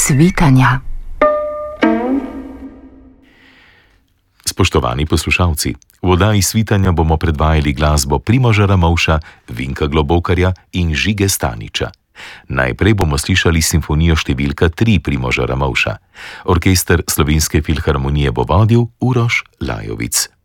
svitanja. Spoštovani poslušalci, v oddaji Svitanja bomo predvajali glasbo Primoža Ramovša, Vinka Globokarja in Žige Staniča. Najprej bomo slišali simfonijo številka 3 Primoža Ramovša. Orkester Slovenske filharmonije bo vodil Uroš Lajovic.